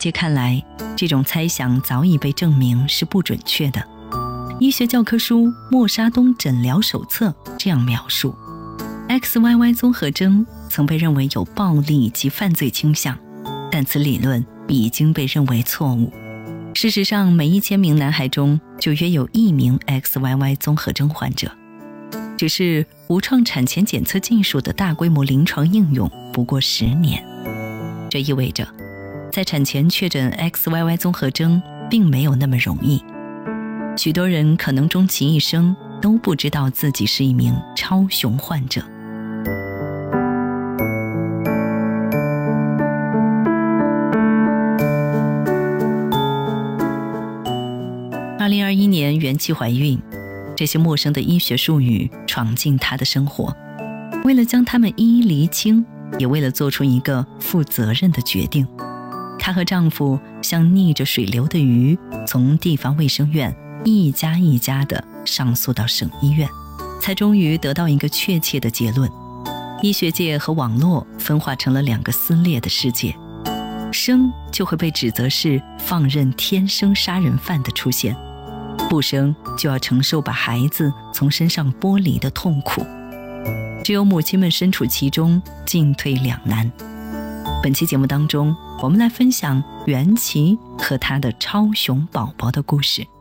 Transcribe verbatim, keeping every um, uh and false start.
界看来，这种猜想早已被证明是不准确的。医学教科书《默沙东诊疗手册》这样描述 ：X Y Y 综合征曾被认为有暴力及犯罪倾向，但此理论已经被认为错误。事实上，每一千名男孩中就约有一名 X Y Y 综合征患者。只是无创产前检测技术的大规模临床应用不过十年，这意味着在产前确诊 X Y Y 综合征并没有那么容易。许多人可能终其一生都不知道自己是一名超雄患者。二零二一年元气怀孕，这些陌生的医学术语闯进她的生活，为了将它们一一厘清，也为了做出一个负责任的决定，她和丈夫像逆着水流的鱼，从地方卫生院一家一家地上诉到省医院，才终于得到一个确切的结论。医学界和网络分化成了两个撕裂的世界，生就会被指责是放任天生杀人犯的出现，不生就要承受把孩子从身上剥离的痛苦。只有母亲们身处其中，进退两难。本期节目当中，我们来分享袁琪和她的超雄宝宝的故事。